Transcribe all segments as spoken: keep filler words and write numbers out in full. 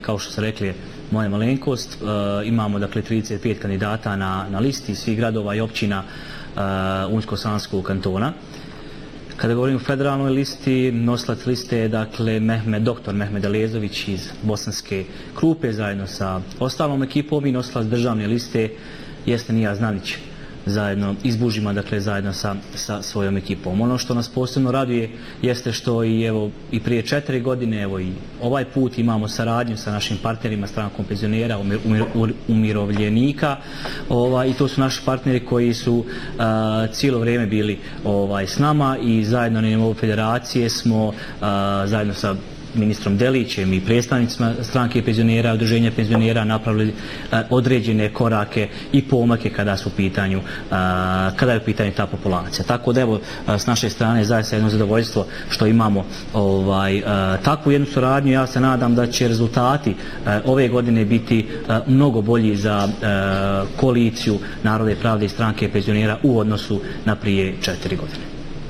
Kao što ste rekli, moja malenkost, e, imamo dakle trideset pet kandidata na, na listi svih gradova i općina e, Unsko-Sanskog kantona. Kada govorimo o federalnoj listi, nosilac liste je dakle Mehmed, doktor Mehmed Alezović iz Bosanske Krupe zajedno sa ostalom ekipom i nosilac državne liste jeste Nijaz Nanić zajedno iz Bužima, dakle zajedno sa, sa svojom ekipom. Ono što nas posebno raduje jeste što i evo i prije četiri godine, evo i ovaj put imamo saradnju sa našim partnerima, strankom penzionera, umir, umir, umirovljenika, ovaj, i to su naši partneri koji su a, cijelo vrijeme bili ovaj, s nama i zajedno na nivou federacije smo a, zajedno sa ministrom Delićem i predstavnicima stranke penzionera, udruženja penzionera napravili a, određene korake i pomake kada su u pitanju a, kada je u pitanju ta populacija. Tako da evo a, s naše strane zaista jedno zadovoljstvo što imamo ovaj a, takvu jednu suradnju. Ja se nadam da će rezultati a, ove godine biti a, mnogo bolji za a, koaliciju Narodne pravde i stranke penzionera u odnosu na prije četiri godine.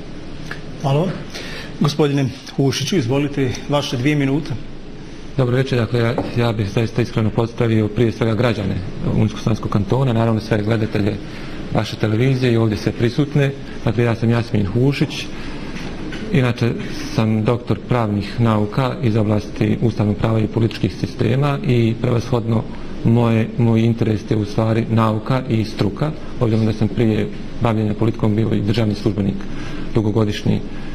Hvala. Gospodine Hušiću, izvolite, vaše dvije minute. Dobro večer, dakle ja, ja bih zaista iskreno postavio prije svega građane Unsko-Sanskog kantona, naravno sve gledatelje vaše televizije i ovdje sve prisutne. Dakle, ja sam Jasmin Hušić, inače sam doktor pravnih nauka iz oblasti ustavnog prava i političkih sistema i prevashodno moje, moj interes je u stvari nauka i struka, obzirom da sam prije bavljenja politikom bio i državni službenik dugogodišnji,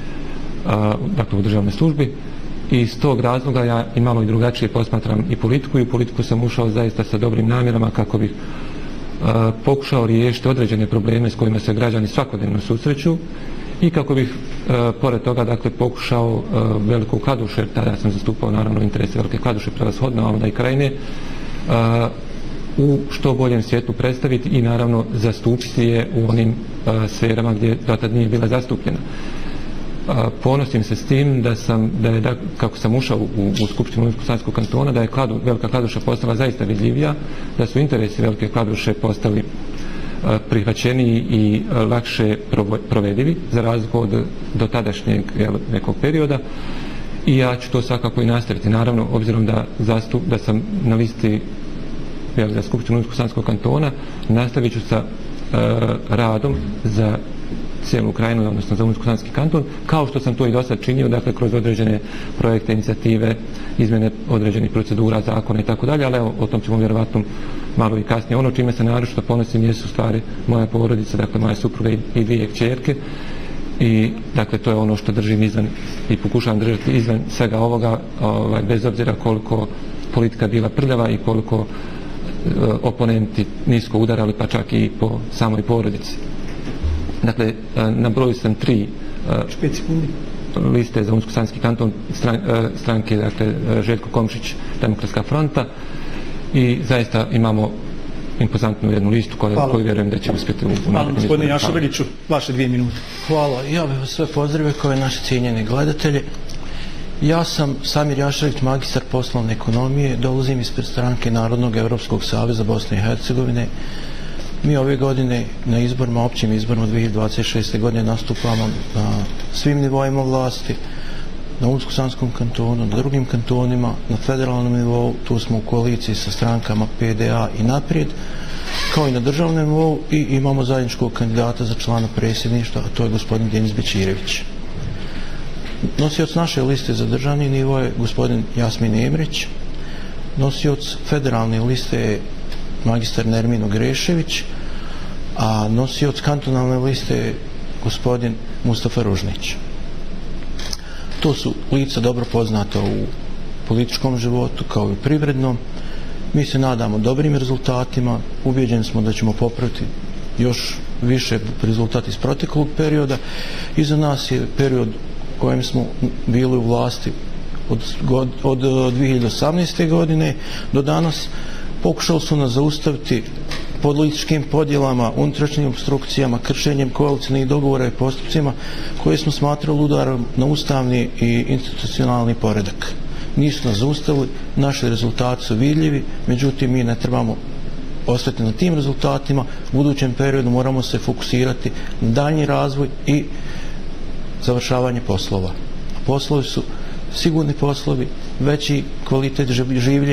a, dakle u državnoj službi, i iz tog razloga ja i malo i drugačije posmatram i politiku i u politiku sam ušao zaista sa dobrim namjerama kako bih a, pokušao riješiti određene probleme s kojima se građani svakodnevno susreću i kako bih a, pored toga dakle pokušao a, Veliku Kladušu, tada sam zastupao naravno interese Velike Kladuše prevashodno, a onda i Krajine, a, u što boljem svijetu predstaviti i naravno zastupiti je u onim a, sferama gdje dotad nije bila zastupljena. A, ponosim se s tim da sam, da je, da, kako sam ušao u, u Skupštinu Unsko-Sanskog kantona, da je Kladu, Velika Kladuša postala zaista vidljivija, da su interesi Velike Kladuše postali a, prihvaćeniji i a, lakše provedivi za razliku od dotadašnjeg jel, nekog perioda, i ja ću to svakako i nastaviti. Naravno, obzirom da, zastup, da sam na listi jel, za Skupštinu Unsko-Sanskog kantona, nastavit ću sa a, radom za cijelu Krajinu, odnosno za Unsko-Sanski kanton, kao što sam to i do sad činio, dakle kroz određene projekte, inicijative, izmjene određenih procedura, zakona i tako dalje, ali evo, o tom ćemo vjerovatno malo i kasnije. Ono čime se naročito ponosim jesu stvari moja porodica, dakle moja supruga i, i dvije kćerke, i dakle to je ono što držim izvan i pokušavam držati izvan svega ovoga, ovaj, bez obzira koliko politika bila prljava i koliko e, oponenti nisko udarali, pa čak i po samoj porodici. Dakle, na broju sam tri liste za Unsko-Sanski kanton stran, stranke, dakle, Željko Komšić, Demokratska fronta, i zaista imamo impozantnu jednu listu koju, koju vjerujem da će uspjeti u, u Hvala, gospodine Jašoviću, vaše dvije minute. Hvala, ja bih vas sve pozdravio kao i naši cijenjeni gledatelji. Ja sam Samir Jašović, magistar poslovne ekonomije, dolazim ispred stranke Narodnog Evropskog saveza Bosne i Hercegovine. Mi ove godine na izborima, općim izborima dvije hiljade dvadeset šeste. godine nastupamo na svim nivoima vlasti, na Unsko-Sanskom kantonu, na drugim kantonima, na federalnom nivou, tu smo u koaliciji sa strankama P D A i Naprijed, kao i na državnom nivou, i imamo zajedničkog kandidata za člana predsjedništva, a to je gospodin Denis Bećirević. Nosioc naše liste za državni nivo je gospodin Jasmin Emrić, nosioc federalne liste je magistar Nermino Grešević, a nosioc kantonalne liste je gospodin Mustafa Ružnić. To su lica dobro poznata u političkom životu kao i u privrednom. Mi se nadamo dobrim rezultatima, ubjeđeni smo da ćemo popraviti još više rezultati iz proteklog perioda. Iza nas je period u kojem smo bili u vlasti od, od, od dvije hiljade osamnaeste. godine do danas. Pokušali su nas zaustaviti političkim podjelama, unutrašnjim obstrukcijama, kršenjem koalicijnih dogovora i postupcima koje smo smatrali udarom na ustavni i institucionalni poredak. Nisu nas zaustavili, naši rezultati su vidljivi, međutim mi ne trebamo ostati na tim rezultatima. U budućem periodu moramo se fokusirati na daljnji razvoj i završavanje poslova. Poslovi su sigurni poslovi, veći kvalitet življenja